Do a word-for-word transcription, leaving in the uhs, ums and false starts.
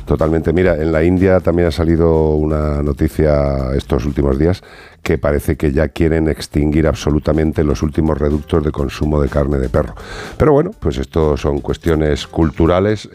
Totalmente. Mira, en la India también ha salido una noticia estos últimos días que parece que ya quieren extinguir absolutamente los últimos reductos de consumo de carne de perro. Pero bueno, pues esto son cuestiones culturales.